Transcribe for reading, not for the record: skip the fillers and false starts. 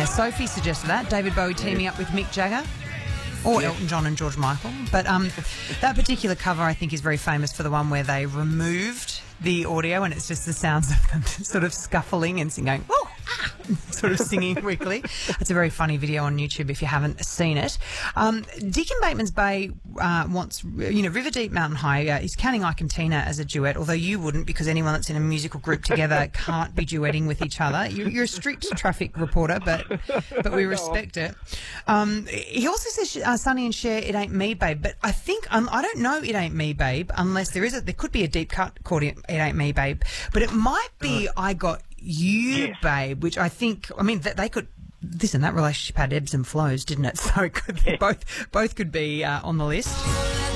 Yeah, Sophie suggested that. David Bowie teaming up with Mick Jagger. Or Elton John and George Michael. But that particular cover, I think, is very famous for the one where they removed the audio and it's just the sounds of them sort of scuffling and going, oh, ah, sort of singing quickly. It's a very funny video on YouTube if you haven't seen it. Deacon Bateman's Bay wants, River Deep Mountain High. He's counting Ike and Tina as a duet, although you wouldn't, because anyone that's in a musical group together can't be duetting with each other. You're a strict traffic reporter, but we respect it. He also says Sonny and Cher, It Ain't Me, Babe, but I think I don't know It Ain't Me, Babe, unless there could be a deep cut called It Ain't Me, Babe, but it might be I Got You, Babe, which I think, they could. Listen, that relationship had ebbs and flows, didn't it? So it could be both could be on the list.